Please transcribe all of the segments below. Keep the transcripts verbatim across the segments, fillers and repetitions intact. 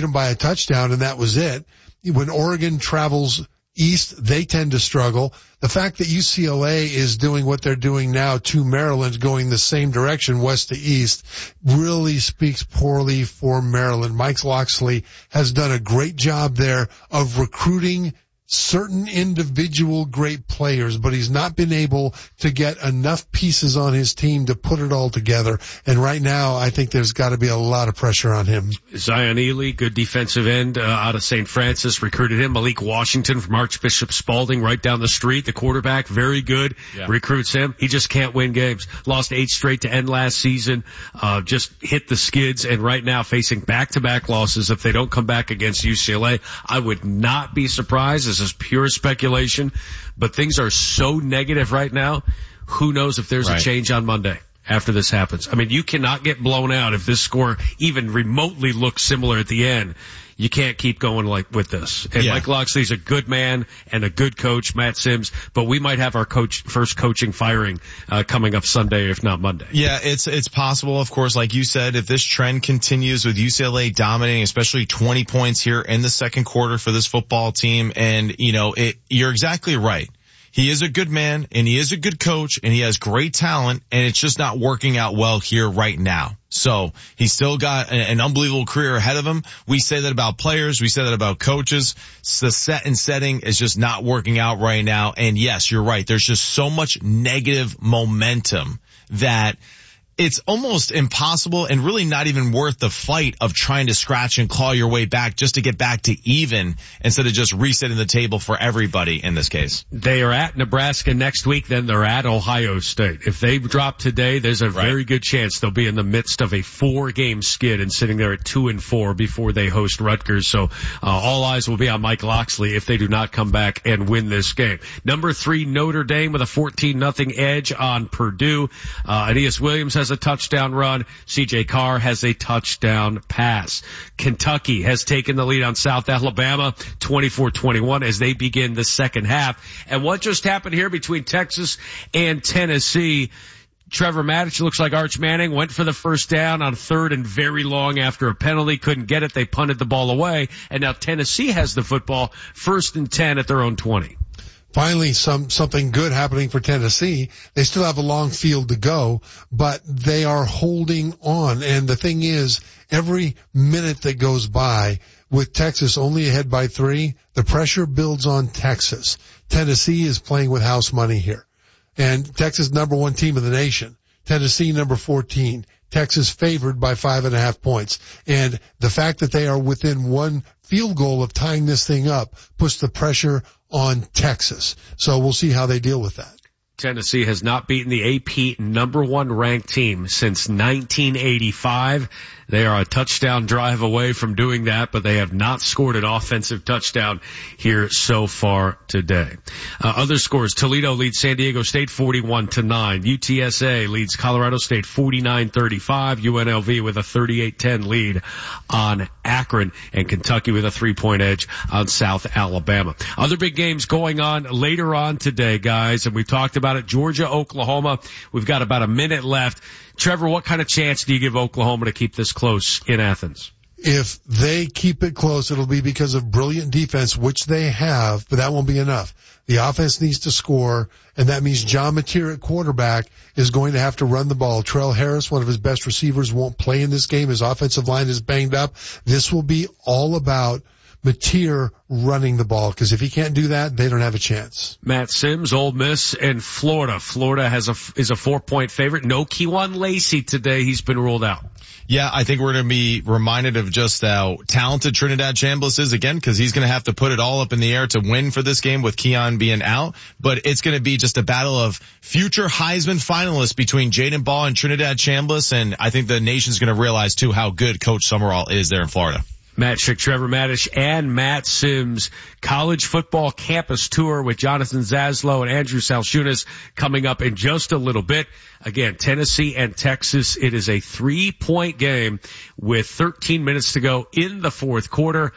beat them by a touchdown, and that was it. When Oregon travels east, they tend to struggle. The fact that U C L A is doing what they're doing now to Maryland, going the same direction, west to east, really speaks poorly for Maryland. Mike Locksley has done a great job there of recruiting certain individual great players, but he's not been able to get enough pieces on his team to put it all together. And right now, I think there's got to be a lot of pressure on him. Zion Ely, good defensive end uh, out of Saint Francis, recruited him. Malik Washington from Archbishop Spalding right down the street, the quarterback, very good, yeah. recruits him. He just can't win games. Lost eight straight to end last season, uh, just hit the skids, and right now facing back-to-back losses. If they don't come back against U C L A, I would not be surprised. This is pure speculation, but things are so negative right now. Who knows if there's right. a change on Monday after this happens. I mean, you cannot get blown out if this score even remotely looks similar at the end. You can't keep going like with this. And yeah. Mike Locksley's a good man and a good coach, Matt Sims, but we might have our coach first coaching firing uh, coming up Sunday, if not Monday. Yeah, it's it's possible, of course, like you said, if this trend continues with U C L A dominating, especially twenty points here in the second quarter for this football team, and you know, it, you're exactly right. He is a good man, and he is a good coach, and he has great talent, and it's just not working out well here right now. So he's still got an, an unbelievable career ahead of him. We say that about players. We say that about coaches. The set and setting is just not working out right now. And yes, you're right. There's just so much negative momentum that it's almost impossible and really not even worth the fight of trying to scratch and claw your way back just to get back to even instead of just resetting the table for everybody in this case. They are at Nebraska next week, then they're at Ohio State. If they drop today, there's a right. very good chance they'll be in the midst of a four-game skid and sitting there at two and four before they host Rutgers. So uh, all eyes will be on Mike Locksley if they do not come back and win this game. Number three, Notre Dame with a fourteen nothing edge on Purdue. Uh, Aeneas Williams has a touchdown run. C J Carr has a touchdown pass. Kentucky has taken the lead on South Alabama twenty-four twenty-one as they begin the second half. And what just happened here between Texas and Tennessee? Trevor Maddich looks like Arch Manning went for the first down on third and very long after a penalty. Couldn't get it. They punted the ball away. And now Tennessee has the football first and ten at their own twenty. Finally, some, something good happening for Tennessee. They still have a long field to go, but they are holding on. And the thing is, every minute that goes by with Texas only ahead by three, the pressure builds on Texas. Tennessee is playing with house money here. And Texas number one team in the nation. Tennessee number fourteen. Texas favored by five and a half points. And the fact that they are within one field goal of tying this thing up puts the pressure on Texas. So we'll see how they deal with that. Tennessee has not beaten the A P number one ranked team since nineteen eighty-five. They are a touchdown drive away from doing that, but they have not scored an offensive touchdown here so far today. Uh, other scores, Toledo leads San Diego State forty-one to nine. U T S A leads Colorado State forty-nine thirty-five. U N L V with a thirty-eight ten lead on Akron, and Kentucky with a three-point edge on South Alabama. Other big games going on later on today, guys, and we've talked about it. Georgia, Oklahoma. We've got about a minute left. Trevor, what kind of chance do you give Oklahoma to keep this close in Athens? If they keep it close, it'll be because of brilliant defense, which they have, but that won't be enough. The offense needs to score, and that means John Mateer at quarterback is going to have to run the ball. Terrell Harris, one of his best receivers, won't play in this game. His offensive line is banged up. This will be all about Mateer running the ball, because if he can't do that, they don't have a chance. Matt Sims, Ole Miss, and Florida. Florida has a, is a four-point favorite. No Kejuan Lacey today. He's been ruled out. Yeah, I think we're going to be reminded of just how talented Trinidad Chambliss is again, because he's going to have to put it all up in the air to win for this game with Keon being out. But it's going to be just a battle of future Heisman finalists between Jaden Ball and Trinidad Chambliss, and I think the nation's going to realize, too, how good Coach Summerall is there in Florida. Matt Schick, Trevor Maddich, and Matt Sims. College football campus tour with Jonathan Zaslow and Andrew Salshunas coming up in just a little bit. Again, Tennessee and Texas. It is a three-point game with thirteen minutes to go in the fourth quarter.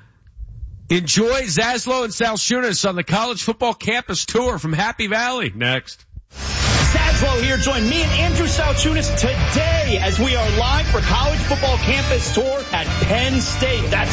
Enjoy Zaslow and Salshunas on the college football campus tour from Happy Valley. Next. Zaslow here. Join me and Andrew Salchunas today as we are live for College Football Campus Tour at Penn State. That's